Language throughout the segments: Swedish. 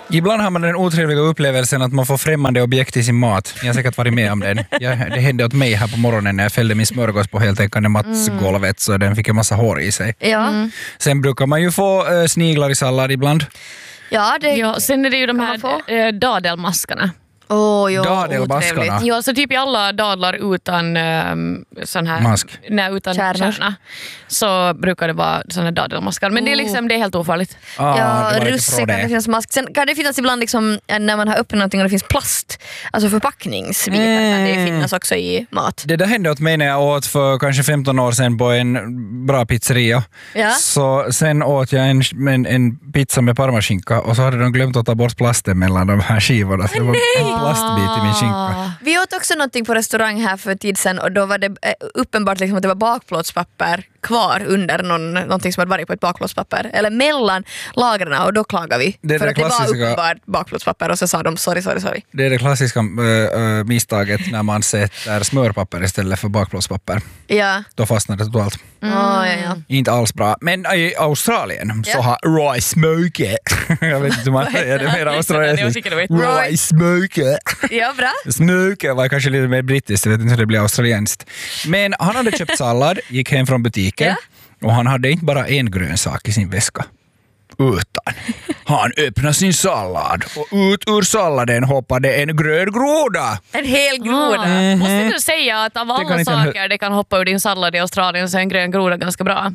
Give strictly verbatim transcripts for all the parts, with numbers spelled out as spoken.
Ibland har man den otrevliga upplevelsen att man får främmande objekt i sin mat. Jag har säkert varit med om den. Jag, det hände åt mig här på morgonen när jag fällde min smörgås på helt enkande mattsgolvet så den fick en massa hår i sig. Ja. Mm. Sen brukar man ju få äh, sniglar i sallad ibland. Ja, det ja, sen är det ju de här äh, dadelmaskarna. Åh, jo, Dadelmaskarna. otrevligt. Ja, så typ i alla dadlar utan um, sån här mask. Nej, utan Kärnor. kärna. Så brukar det vara såna här dadelmaskar. Men det är liksom det är helt ofarligt. Ah, Ja, det var russin kan det finnas mask. Sen kan det finnas ibland liksom, när man har öppnat någonting och det finns plast, alltså förpackningsbitar Mm. kan det finnas också i mat. Det där hände åt mig när jag åt för kanske femton år sedan på en bra pizzeria. Ja. Så sen åt jag en, en, en pizza med parmaskinka och så hade de glömt att ta bort plasten mellan de här skivorna. Så det var en plastbit i min skinka. Vi åt också någonting på restaurang här för tid sedan och då var det eh, uppenbart liksom att det var bakplåtspapper kvar under någon, någonting som hade varit på ett bakplåtspapper eller mellan lagren och då klagade vi Det är för det att det var klassiska- uppenbart bakplåtspapper och så sa de sorry, sorry, sorry. Det är det klassiska äh, misstaget när man sätter smörpapper istället för bakplåtspapper. Ja. Då fastnar det totalt. Mm. Oh, ja, ja. Inte alls bra. Men i Australien så Ja. har Roy Smoke. Jag vet inte hur man säger det mer Jag australienskt. tycker det var ett Roy Smoke. Ja, bra. Smoke var kanske lite mer brittiskt, jag vet inte hur det blir australienskt. Men han hade köpt sallad, gick hem från butiken och han hade inte bara en grönsak i sin väska. Utan han öppnade sin sallad och ut ur salladen hoppade en grön groda. En hel groda. Ah, måste du säga att av kan alla inte- saker det kan hoppa ur din sallad i Australien så är en grön groda ganska bra.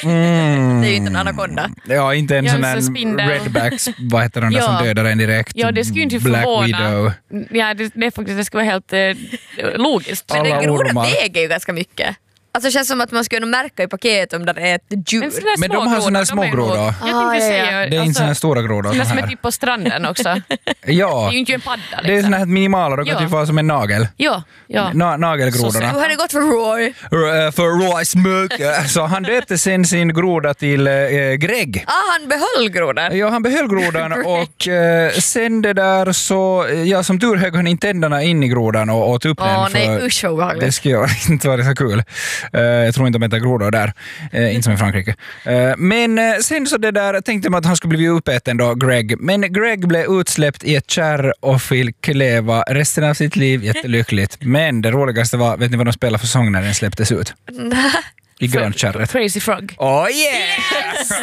Mm. Det är ju inte en anakonda. Ja, inte en Ja, sån så där spindel. redbacks, vad heter de där Ja. som dödar en direkt? Ja, det skulle inte Black förvåna. Widow. Ja, det, det, är faktiskt, det ska vara helt eh, logiskt. Men Alla en groda ormar. väger ju ganska mycket. Alltså det känns som att man skulle märka i paket om det är ett djur. Men, såna här Men små de har såna här grodor, små de är ju- grodor. Jag tänkte Ah, ja, säga, ja. Det är inte såna här stora grodor såna så som är här. typ på stranden också. Ja, Det är ju inte en padda liksom. det är såna här minimala, de kan Ja. typ vara som en nagel. Ja, ja. Na- nagelgrodorna. Nu har det gått för Roy. R- För Roy Smoke. Så han döpte sen sin groda till äh, Greg. Ah, han behöll grodan. Ja, han behöll grodan och äh, sen det där så, ja som tur högg han inte tänderna in i grodan och åt upp Åh den. nej, för usch vad obehagligt. det skulle ju inte vara så kul. Uh, jag tror inte de äter grodor där, uh, inte som i Frankrike. Uh, men uh, sen så det där tänkte man att han skulle bli uppäten då, Greg. Men Greg blev utsläppt i ett kärr och fick leva resten av sitt liv jättelyckligt. Men det roligaste var, vet ni vad de spelade för sång när den släpptes ut? I grönkärret. Crazy Frog. Oh yeah!